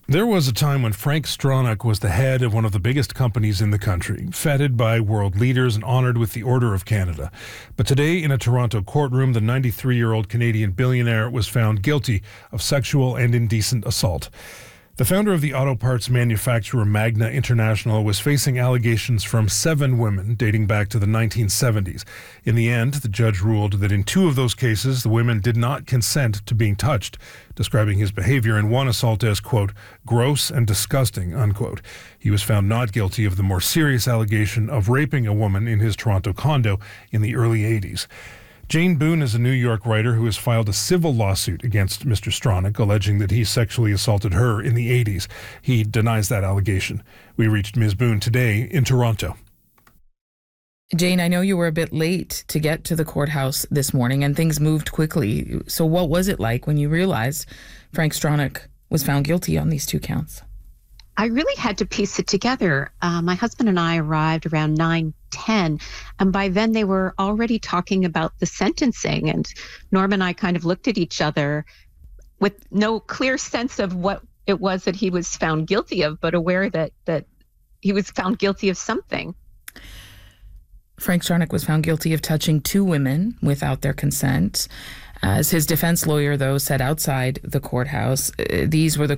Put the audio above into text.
There was a time when Frank Stronach was the head of one of the biggest companies in the country, feted by world leaders and honoured with the Order of Canada. But today, in a Toronto courtroom, the 93-year-old Canadian billionaire was found guilty of sexual and indecent assault. The founder of the auto parts manufacturer Magna International was facing allegations from 7 women dating back to the 1970s. In the end, the judge ruled that in 2 of those cases, the women did not consent to being touched, describing his behavior in one assault as, quote, gross and disgusting, unquote. He was found not guilty of the more serious allegation of raping a woman in his Toronto condo in the early 80s. Jane Boone is a New York writer who has filed a civil lawsuit against Mr. Stronach, alleging that he sexually assaulted her in the 80s. He denies that allegation. We reached Ms. Boone today in Toronto. Jane, I know you were a bit late to get to the courthouse this morning and things moved quickly. So what was it like when you realized Frank Stronach was found guilty on these 2 counts? I really had to piece it together. My husband and I arrived around 9:10, and by then they were already talking about the sentencing. And Norm and I kind of looked at each other with no clear sense of what it was that he was found guilty of, but aware that he was found guilty of something. Frank Stronach was found guilty of touching 2 women without their consent. As his defense lawyer, though, said outside the courthouse, these were the